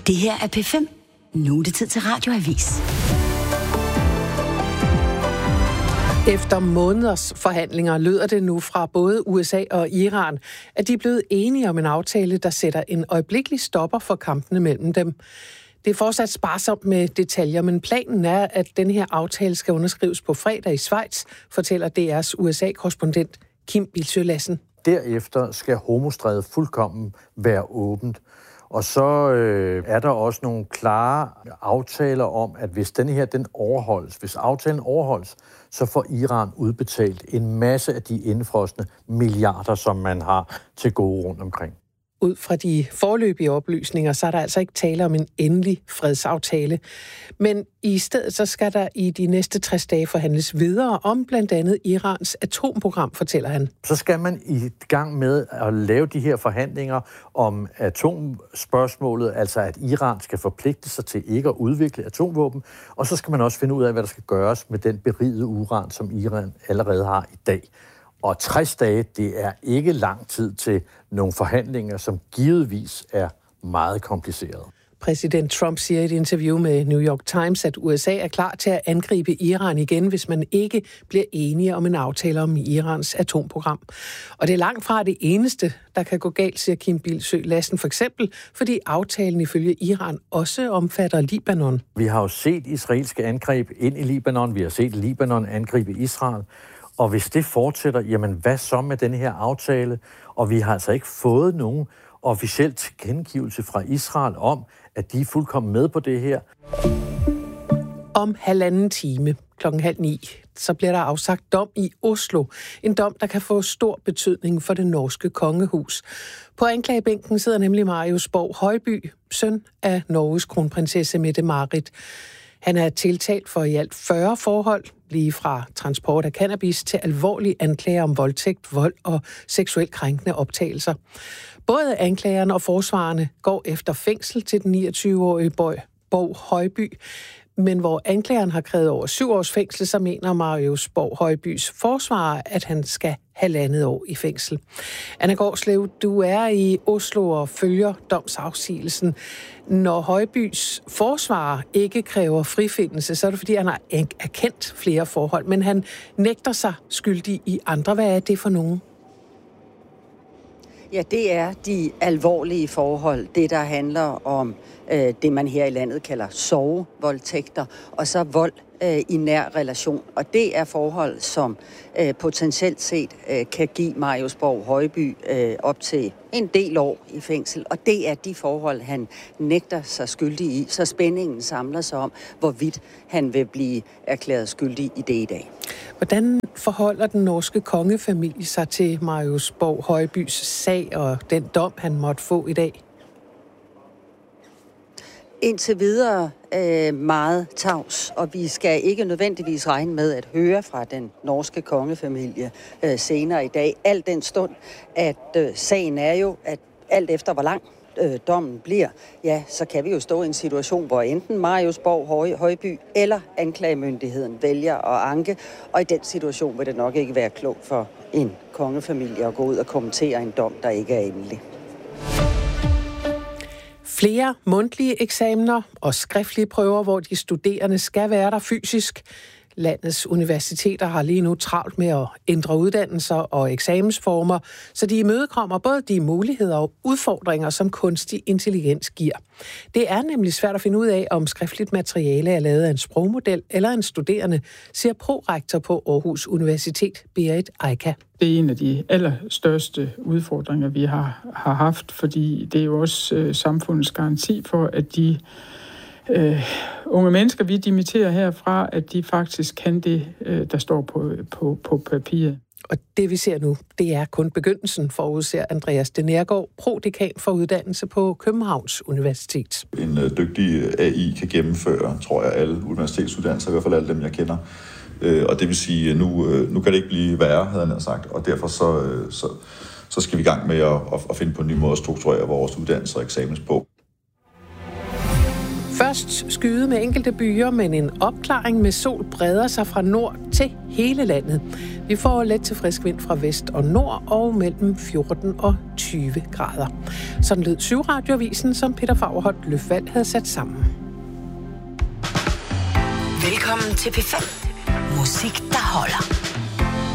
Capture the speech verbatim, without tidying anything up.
Det her er P fem. Nu er det tid til Radioavis. Efter måneders forhandlinger lyder det nu fra både U S A og Iran, at de er blevet enige om en aftale, der sætter en øjeblikkelig stopper for kampene mellem dem. Det er fortsat sparsomt med detaljer, men planen er, at den her aftale skal underskrives på fredag i Schweiz, fortæller D R's U S A-korrespondent Kim Bildsøe Lassen. Derefter skal Hormuzstrædet fuldkommen være åbent. Og så øh, er der også nogle klare aftaler om, at hvis den her den overholdes, hvis aftalen overholdes, så får Iran udbetalt en masse af de indfrosne milliarder, som man har til gode rundt omkring. Ud fra de foreløbige oplysninger, så er der altså ikke tale om en endelig fredsaftale. Men i stedet så skal der i de næste tres dage forhandles videre om blandt andet Irans atomprogram, fortæller han. Så skal man i gang med at lave de her forhandlinger om atomspørgsmålet, altså at Iran skal forpligte sig til ikke at udvikle atomvåben, og så skal man også finde ud af, hvad der skal gøres med den berigede uran, som Iran allerede har i dag. Og tres dage, det er ikke lang tid til nogle forhandlinger, som givetvis er meget komplicerede. Præsident Trump siger i et interview med New York Times, at U S A er klar til at angribe Iran igen, hvis man ikke bliver enige om en aftale om Irans atomprogram. Og det er langt fra det eneste, der kan gå galt, siger Kim Bildsøe Lassen, for eksempel, fordi aftalen ifølge Iran også omfatter Libanon. Vi har jo set israelske angreb ind i Libanon, vi har set Libanon angribe Israel. Og hvis det fortsætter, jamen hvad så med den her aftale? Og vi har altså ikke fået nogen officiel tilkendegivelse fra Israel om, at de er fuldkommen med på det her. Om halvanden time klokken halv ni, så bliver der afsagt dom i Oslo. En dom, der kan få stor betydning for det norske kongehus. På anklagebænken sidder nemlig Marius Borg Højby, søn af Norges kronprinsesse Mette-Marit. Han er tiltalt for i alt fyrre forhold, lige fra transport af cannabis til alvorlige anklager om voldtægt, vold og seksuelt krænkende optagelser. Både anklagerne og forsvarerne går efter fængsel til den niogtyve-årige Borg Højby, men hvor anklageren har krævet over syv års fængsel, så mener Marius Borg Højbys forsvarer, at han skal halvandet år i fængsel. Anna Gårdslev, du er i Oslo og følger domsafsigelsen. Når Højbys forsvarer ikke kræver frifindelse, så er det fordi, han har erkendt flere forhold, men han nægter sig skyldig i andre. Hvad er det for nogen? Ja, det er de alvorlige forhold, det der handler om øh, det, man her i landet kalder sovevoldtægter, og så vold øh, i nær relation. Og det er forhold, som øh, potentielt set øh, kan give Marius Borg Højby øh, op til en del år i fængsel. Og det er de forhold, han nægter sig skyldig i, så spændingen samler sig om, hvorvidt han vil blive erklæret skyldig i det i dag. Hvordan forholder den norske kongefamilie sig til Marius Borg Højbys sag og den dom, han måtte få i dag? Indtil videre øh, meget tavs, og vi skal ikke nødvendigvis regne med at høre fra den norske kongefamilie øh, senere i dag. Al den stund, at øh, sagen er jo, at alt efter hvor lang øh, dommen bliver, ja, så kan vi jo stå i en situation, hvor enten Marius Borg Høj, Højby eller anklagemyndigheden vælger at anke, og i den situation vil det nok ikke være klogt for en kongefamilie at gå ud og kommentere en dom, der ikke er endelig. Flere mundtlige eksamener og skriftlige prøver, hvor de studerende skal være der fysisk. Landets universiteter har lige nu travlt med at ændre uddannelser og eksamensformer, så de imødekommer både de muligheder og udfordringer, som kunstig intelligens giver. Det er nemlig svært at finde ud af, om skriftligt materiale er lavet af en sprogmodel eller en studerende, siger prorektor på Aarhus Universitet, Berit Eika. Det er en af de allerstørste udfordringer, vi har, har haft, fordi det er jo også øh, samfundets garanti for, at de øh, unge mennesker, vi dimitterer herfra, at de faktisk kan det, øh, der står på, på, på papiret. Og det vi ser nu, det er kun begyndelsen, forudser Andreas de Nergård, prodekan for uddannelse på Københavns Universitet. En øh, dygtig A I kan gennemføre, tror jeg, alle universitetsuddannelser, i hvert fald alle dem, jeg kender. Øh, og det vil sige, at nu, øh, nu kan det ikke blive værre, havde han sagt, og derfor så, øh, så, så skal vi i gang med at, at, at finde på en ny måde at strukturere vores uddannelser og eksamens på. Først skyde med enkelte byer, men en opklaring med sol breder sig fra nord til hele landet. Vi får let til frisk vind fra vest og nord og mellem fjorten og tyve grader. Sådan lød syv-radioavisen, som Peter Fagerholt Løfvald havde sat sammen. Velkommen til P fem. Musik, der holder.